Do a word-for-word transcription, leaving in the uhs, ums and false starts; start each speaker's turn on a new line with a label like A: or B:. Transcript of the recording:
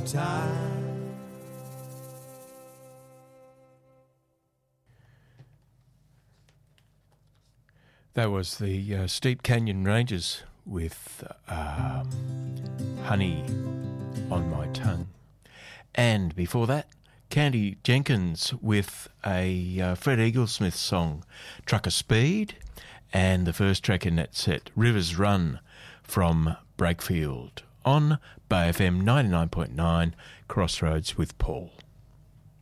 A: time.
B: That was the uh, Steep Canyon Rangers with uh, Honey on My Tongue. And before that, Candy Jenkins with a uh, Fred Eaglesmith song, Trucker Speed, and the first track in that set, Rivers Run from Brakefield on Bay F M ninety-nine point nine, Crossroads with Paul.